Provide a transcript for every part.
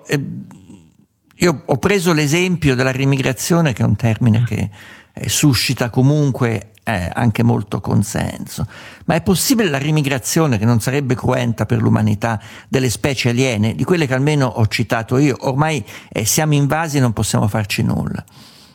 io ho preso l'esempio della rimigrazione, che è un termine che suscita comunque anche molto consenso, ma è possibile la rimigrazione che non sarebbe cruenta per l'umanità delle specie aliene, di quelle che almeno ho citato io? Ormai siamo invasi e non possiamo farci nulla.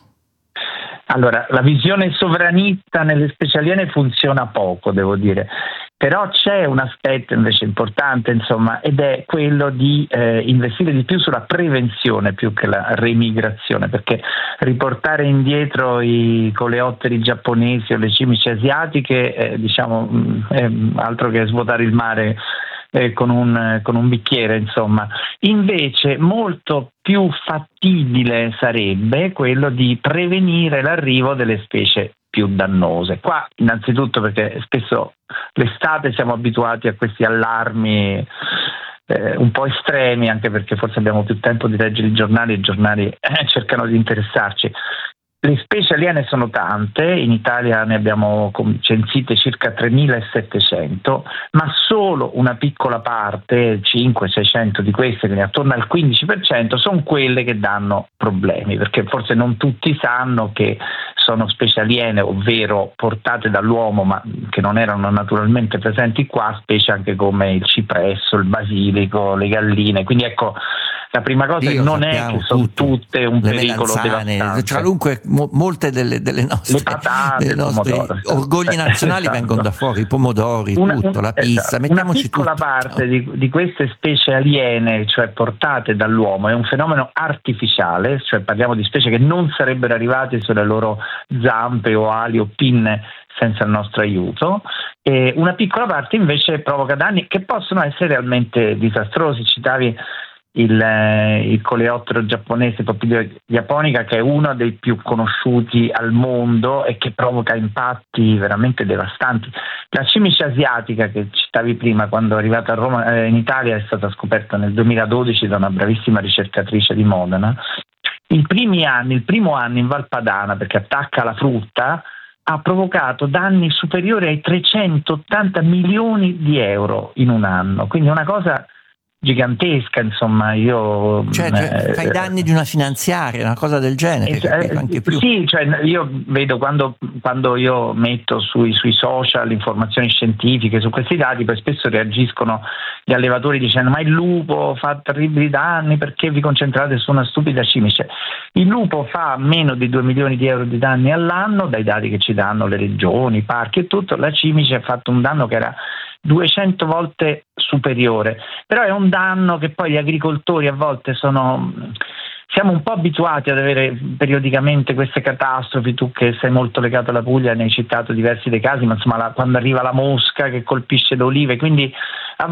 Allora, la visione sovranista nelle specie aliene funziona poco, devo dire. Però c'è un aspetto invece importante, insomma, ed è quello di investire di più sulla prevenzione più che la remigrazione, perché riportare indietro i coleotteri giapponesi o le cimici asiatiche, è altro che svuotare il mare con un bicchiere, insomma. Invece molto più fattibile sarebbe quello di prevenire l'arrivo delle specie più dannose. Qua innanzitutto perché spesso l'estate siamo abituati a questi allarmi un po' estremi, anche perché forse abbiamo più tempo di leggere i giornali cercano di interessarci. Le specie aliene sono tante, in Italia ne abbiamo censite circa 3.700, ma solo una piccola parte, 500-600 di queste, quindi attorno al 15%, sono quelle che danno problemi, perché forse non tutti sanno che sono specie aliene, ovvero portate dall'uomo, ma che non erano naturalmente presenti qua, specie anche come il cipresso, il basilico, le galline. Quindi ecco, la prima cosa non è che sono tutte un pericolo devastante. Cioè, comunque molte delle nostre, le patate, dei nostri orgogli nazionali esatto. vengono da fuori, i pomodori, tutto, la pizza, mettiamoci tutto. Una piccola parte di queste specie aliene, cioè portate dall'uomo, è un fenomeno artificiale, cioè parliamo di specie che non sarebbero arrivate sulle loro zampe o ali o pinne senza il nostro aiuto, e una piccola parte invece provoca danni che possono essere realmente disastrosi. Citavi il coleottero giapponese Papilio japonica, che è uno dei più conosciuti al mondo e che provoca impatti veramente devastanti. La cimice asiatica che citavi prima, quando è arrivata a Roma, in Italia, è stata scoperta nel 2012 da una bravissima ricercatrice di Modena. Il primo anno in Val Padana, perché attacca la frutta, ha provocato danni superiori ai 380 milioni di euro in un anno, quindi una cosa gigantesca, insomma. Fai i danni di una finanziaria, una cosa del genere, anche più. Sì, cioè io vedo quando io metto sui social informazioni scientifiche su questi dati, poi spesso reagiscono gli allevatori dicendo: ma il lupo fa terribili danni, perché vi concentrate su una stupida cimice? Il lupo fa meno di 2 milioni di euro di danni all'anno, dai dati che ci danno le regioni, i parchi e tutto. La cimice ha fatto un danno che era 200 volte superiore, però è un danno che poi gli agricoltori a volte siamo un po' abituati ad avere periodicamente queste catastrofi. Tu che sei molto legato alla Puglia ne hai citato diversi dei casi, ma insomma quando arriva la mosca che colpisce le olive, quindi a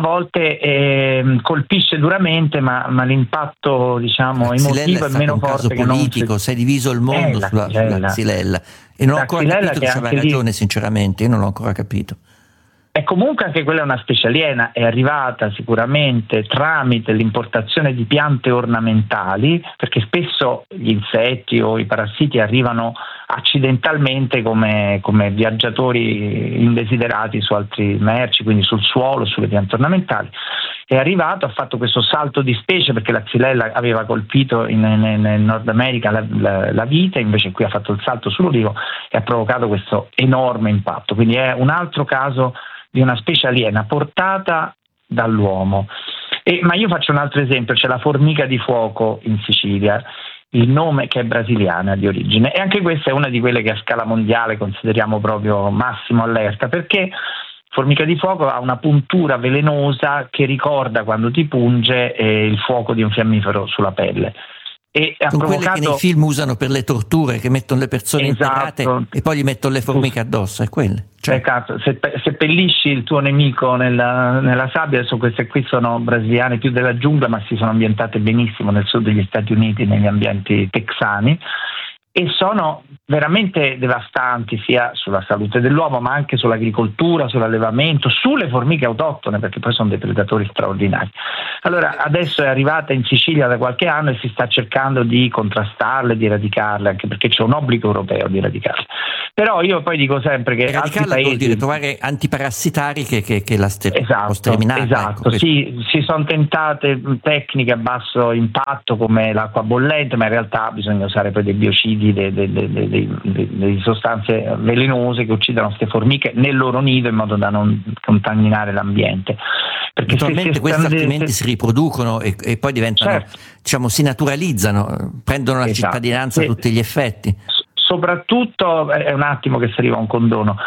volte colpisce duramente, ma l'impatto emotivo è meno forte. È un caso politico, si è diviso il mondo sulla xylella, e non ho ancora capito che aveva ragione, sinceramente, io non l'ho ancora capito. E comunque anche quella è una specie aliena, è arrivata sicuramente tramite l'importazione di piante ornamentali, perché spesso gli insetti o i parassiti arrivano accidentalmente come viaggiatori indesiderati su altri merci, quindi sul suolo, sulle piante ornamentali. È arrivato, ha fatto questo salto di specie, perché la xylella aveva colpito in Nord America la vite, invece qui ha fatto il salto sull'olivo e ha provocato questo enorme impatto. Quindi è un altro caso di una specie aliena portata dall'uomo. Ma io faccio un altro esempio: c'è la formica di fuoco in Sicilia, il nome che è brasiliana di origine, e anche questa è una di quelle che a scala mondiale consideriamo proprio massimo allerta, perché formica di fuoco ha una puntura velenosa che ricorda, quando ti punge, il fuoco di un fiammifero sulla pelle. E ha sono quelle che nei film usano per le torture, che mettono le persone interrate e poi gli mettono le formiche addosso, è quelle. Esatto, seppellisci il tuo nemico nella sabbia. Adesso queste qui sono brasiliane, più della giungla, ma si sono ambientate benissimo nel sud degli Stati Uniti, negli ambienti texani. e sono veramente devastanti sia sulla salute dell'uomo ma anche sull'agricoltura, sull'allevamento, sulle formiche autoctone, perché poi sono dei predatori straordinari. Allora adesso è arrivata in Sicilia da qualche anno e si sta cercando di contrastarle, di eradicarle, anche perché c'è un obbligo europeo di eradicarle. Però io poi dico sempre che altri paesi vuol dire trovare antiparassitari che la sterminare. Esatto, ecco. Sì, si sono tentate tecniche a basso impatto come l'acqua bollente, ma in realtà bisogna usare poi dei biocidi, delle sostanze velenose che uccidono queste formiche nel loro nido in modo da non contaminare l'ambiente. Perché naturalmente queste altrimenti si riproducono e poi diventano, certo, diciamo, si naturalizzano, prendono la cittadinanza a tutti gli effetti. Soprattutto, è un attimo che si arriva a un condono,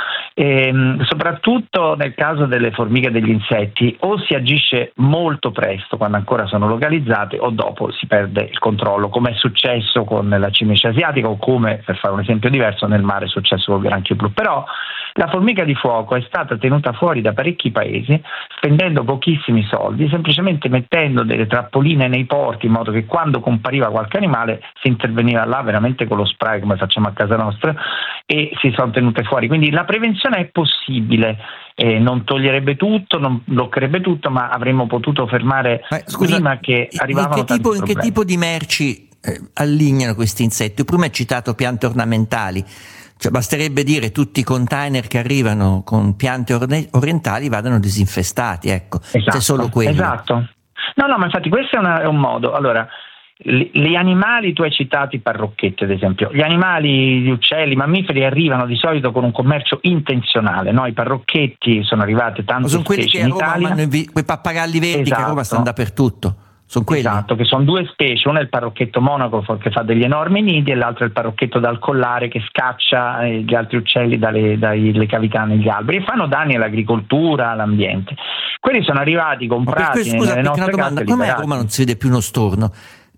soprattutto nel caso delle formiche e degli insetti, o si agisce molto presto quando ancora sono localizzate o dopo si perde il controllo, come è successo con la cimice asiatica o come, per fare un esempio diverso, nel mare è successo col granchio blu. Però la formica di fuoco è stata tenuta fuori da parecchi paesi spendendo pochissimi soldi, semplicemente mettendo delle trappoline nei porti in modo che quando compariva qualche animale si interveniva là veramente con lo spray come facciamo a casa nostra e si sono tenute fuori. Quindi la prevenzione è possibile, non toglierebbe tutto, non bloccherebbe tutto, ma avremmo potuto fermare prima che arrivavano tanti problemi. In che tipo di merci allignano questi insetti? Prima hai citato piante ornamentali. Cioè, basterebbe dire tutti i container che arrivano con piante orientali vadano disinfestati, ecco, esatto, c'è solo quello. Esatto. No, ma infatti questo è un modo. Allora, gli animali, tu hai citato i parrocchetti ad esempio, gli animali, gli uccelli, i mammiferi arrivano di solito con un commercio intenzionale, no? I parrocchetti sono arrivati tante sono quelli specie che in a Roma Italia. quei pappagalli verdi, esatto, che a Roma stanno dappertutto. Sono quelli. Esatto, che sono due specie, uno è il parrocchetto monaco che fa degli enormi nidi e l'altro è il parrocchetto dal collare che scaccia gli altri uccelli dalle cavità negli alberi e fanno danni all'agricoltura, all'ambiente. Quelli sono arrivati comprati nelle nostre case. Come a Roma non si vede più uno storno?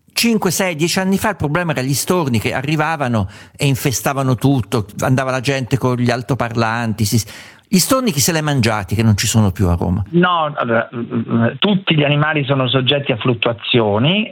5, 6, 10 anni fa il problema era gli storni che arrivavano e infestavano tutto, andava la gente con gli altoparlanti. Gli storni chi se li ha mangiati che non ci sono più a Roma? No, allora, tutti gli animali sono soggetti a fluttuazioni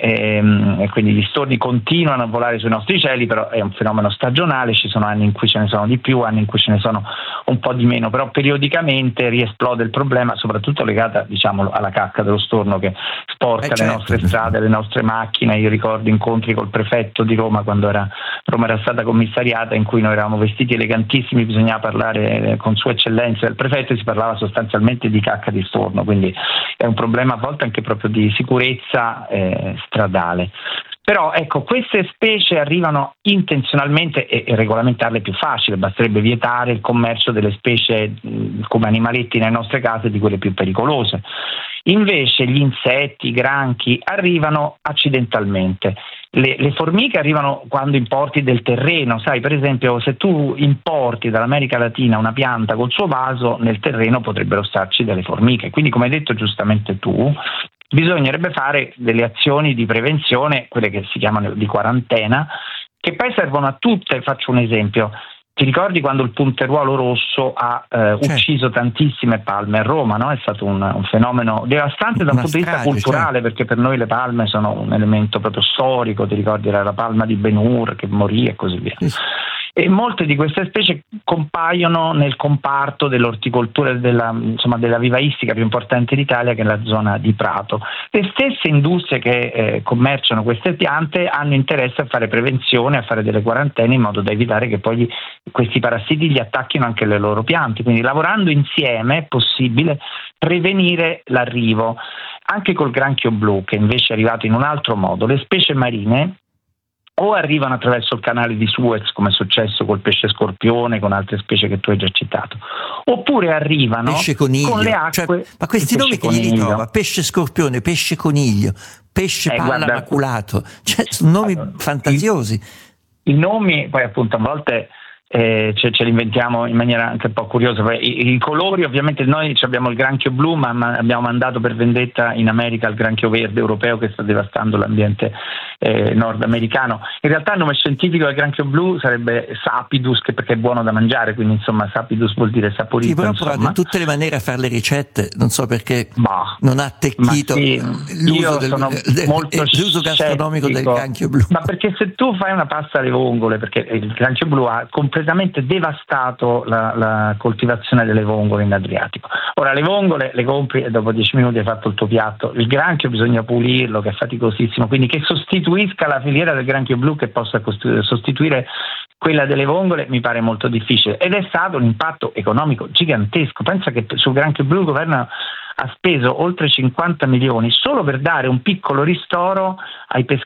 e quindi gli storni continuano a volare sui nostri cieli, però è un fenomeno stagionale, ci sono anni in cui ce ne sono di più, anni in cui ce ne sono un po' di meno, però periodicamente riesplode il problema, soprattutto legata, diciamo, alla cacca dello storno che sporca le nostre strade, le nostre macchine. Io ricordo incontri col prefetto di Roma quando Roma era stata commissariata, in cui noi eravamo vestiti elegantissimi, bisognava parlare con sua eccellenza del prefetto e si parlava sostanzialmente di cacca di storno, quindi è un problema a volte anche proprio di sicurezza stradale. Però ecco, queste specie arrivano intenzionalmente e regolamentarle è più facile, basterebbe vietare il commercio delle specie come animaletti nelle nostre case, di quelle più pericolose. Invece gli insetti, i granchi arrivano accidentalmente. Le formiche arrivano quando importi del terreno, sai, per esempio se tu importi dall'America Latina una pianta col suo vaso, nel terreno potrebbero starci delle formiche, quindi come hai detto giustamente tu, bisognerebbe fare delle azioni di prevenzione, quelle che si chiamano di quarantena, che poi servono a tutte. Faccio un esempio. Ti ricordi quando il punteruolo rosso ha ucciso tantissime palme a Roma, no? È stato un fenomeno devastante da un punto di vista culturale, perché per noi le palme sono un elemento proprio storico. Ti ricordi, era la palma di Ben Hur che morì e così via. E molte di queste specie compaiono nel comparto dell'orticoltura e della vivaistica più importante d'Italia, che è la zona di Prato. Le stesse industrie che commerciano queste piante hanno interesse a fare prevenzione, a fare delle quarantene in modo da evitare che poi questi parassiti gli attacchino anche le loro piante. Quindi lavorando insieme è possibile prevenire l'arrivo. Anche col granchio blu, che invece è arrivato in un altro modo, le specie marine o arrivano attraverso il canale di Suez, come è successo col pesce scorpione, con altre specie che tu hai già citato, oppure arrivano con le acque. Ma questi nomi che gli ritrova? Pesce scorpione, pesce coniglio, pesce palla maculato, sono nomi fantasiosi. I nomi poi appunto a volte ce li inventiamo in maniera anche un po' curiosa. I colori, ovviamente noi abbiamo il granchio blu, ma abbiamo mandato per vendetta in America il granchio verde europeo che sta devastando l'ambiente nordamericano. In realtà il nome scientifico del granchio blu sarebbe Sapidus, perché è buono da mangiare, quindi insomma Sapidus vuol dire saporito. Sì, però ho provato in tutte le maniere a fare le ricette, non so perché non ha attecchito l'uso gastronomico del granchio blu. Ma perché se tu fai una pasta alle vongole, perché il granchio blu ha completamente devastato la coltivazione delle vongole in Adriatico. Ora le vongole le compri e dopo 10 minuti hai fatto il tuo piatto. Il granchio bisogna pulirlo, che è faticosissimo, quindi che sostituisca la filiera del granchio blu, che possa sostituire quella delle vongole, mi pare molto difficile, ed è stato un impatto economico gigantesco. Pensa che sul granchio blu il governo ha speso oltre 50 milioni solo per dare un piccolo ristoro ai pescatori